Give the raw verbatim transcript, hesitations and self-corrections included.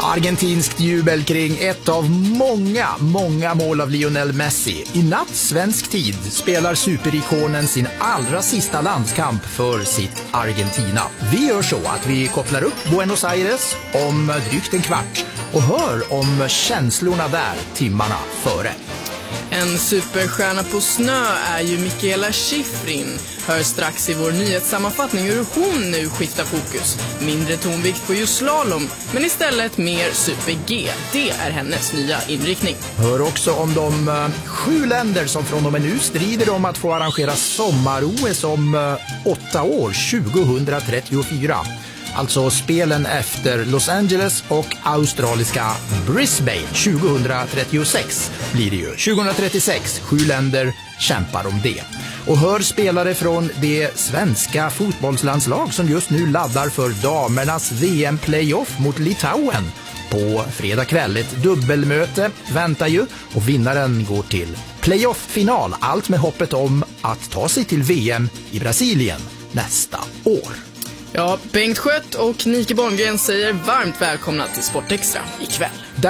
Argentinskt jubel kring ett av många, många mål av Lionel Messi. I natt svensk tid spelar superikonen sin allra sista landskamp för sitt Argentina. Vi gör så att vi kopplar upp Buenos Aires om drygt en kvart och hör om känslorna där timmarna före. En superstjärna på snö är ju Mikaela Shiffrin. Hör strax i vår nyhetssammanfattning hur hon nu skiftar fokus. Mindre tonvikt på just slalom, men istället mer super-G. Det är hennes nya inriktning. Hör också om de uh, sju länder som från och med nu strider om att få arrangera sommar-O S om uh, åtta år, tjugohundratrettiofyra. Alltså spelen efter Los Angeles och australiska Brisbane tjugohundratrettiosex blir det ju. tjugohundratrettiosex, sju länder kämpar om det. Och hör spelare från det svenska fotbollslandslag som just nu laddar för damernas V M-playoff mot Litauen. På fredag kväll ett dubbelmöte väntar ju och vinnaren går till playoff-final. Allt med hoppet om att ta sig till V M i Brasilien nästa år. Ja, Bengt Skött och Nike Borngren säger varmt välkomna till Sportextra ikväll.